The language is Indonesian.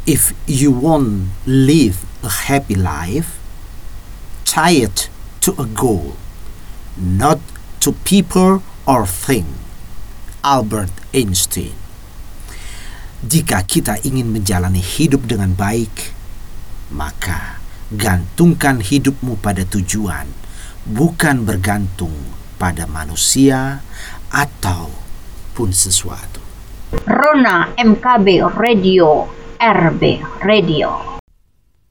If you want live a happy life, tie it to a goal, not to people or thing. Albert Einstein. Jika kita ingin menjalani hidup dengan baik, maka gantungkan hidupmu pada tujuan, bukan bergantung pada manusia ataupun sesuatu. Rona MKB Radio, RB Radio.